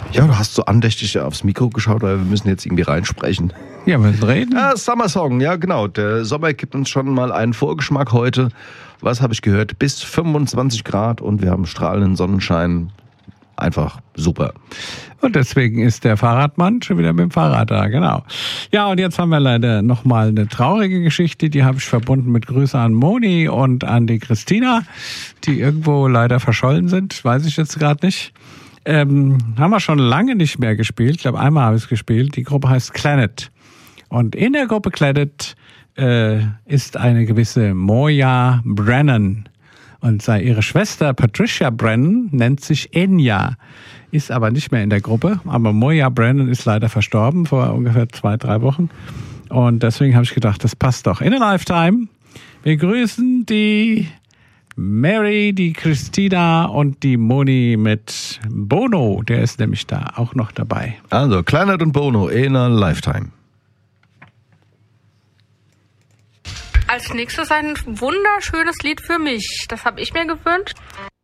Ja, du hast so andächtig aufs Mikro geschaut, weil wir müssen jetzt irgendwie reinsprechen. Ja, wir müssen reden. Ja, Summer Song, ja genau. Der Sommer gibt uns schon mal einen Vorgeschmack heute. Was habe ich gehört? Bis 25 Grad und wir haben strahlenden Sonnenschein. Einfach super. Und deswegen ist der Fahrradmann schon wieder mit dem Fahrrad da, genau. Ja, und jetzt haben wir leider nochmal eine traurige Geschichte, die habe ich verbunden mit Grüße an Moni und an die Christina, die irgendwo leider verschollen sind, weiß ich jetzt gerade nicht. Haben wir schon lange nicht mehr gespielt, ich glaube einmal habe ich es gespielt, die Gruppe heißt Clannad. Und in der Gruppe Clannad ist eine gewisse Moya Brennan. Und ihre Schwester Patricia Brennan nennt sich Enya, ist aber nicht mehr in der Gruppe. Aber Moya Brennan ist leider verstorben vor ungefähr 2-3 Wochen. Und deswegen habe ich gedacht, das passt doch. In a Lifetime. Wir grüßen die Mary, die Christina und die Moni mit Bono. Der ist nämlich da auch noch dabei. Also Clannad und Bono in a Lifetime. Als nächstes ein wunderschönes Lied für mich. Das habe ich mir gewünscht.